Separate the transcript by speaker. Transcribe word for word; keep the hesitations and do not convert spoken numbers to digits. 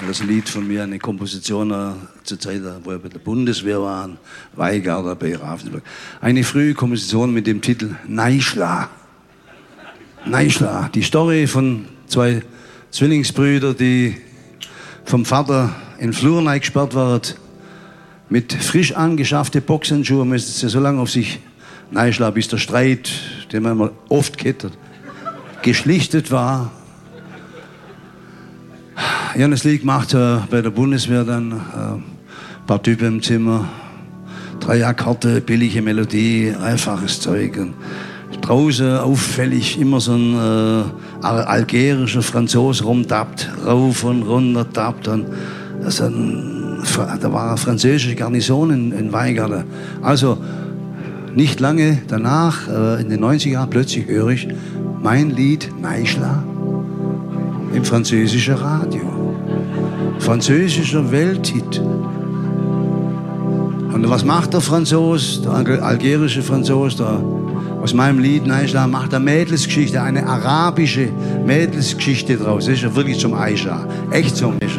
Speaker 1: Das Lied von mir, eine Komposition äh, zur Zeit, wo wir bei der Bundeswehr waren, Weigarder bei Ravensburg. Eine frühe Komposition mit dem Titel Neischla. Neischla. Die Story von zwei Zwillingsbrüdern, die vom Vater in den Flur gesperrt waren, mit frisch angeschaffte Boxhandschuhe, müsste sie so lange auf sich Neischla, bis der Streit, den man oft kennt, geschlichtet war. Ich habe das Lied gemacht äh, bei der Bundeswehr, dann äh, ein paar Typen im Zimmer, drei Akkorde, billige Melodie, einfaches Zeug. Und draußen auffällig immer so ein äh, algerischer Franzose rumtappt, rauf und runter tappt. Und also ein, da war eine französische Garnison in, in Weigarden. Also nicht lange danach, äh, in den neunziger Jahren, plötzlich höre ich mein Lied Neischla im französischen Radio. Französischer Welthit. Und was macht der Franzose, der algerische Franzose, der aus meinem Lied Neischla, macht eine Mädelsgeschichte, eine arabische Mädelsgeschichte draus. Das ist ja wirklich zum Aisha. Echt zum Aisha.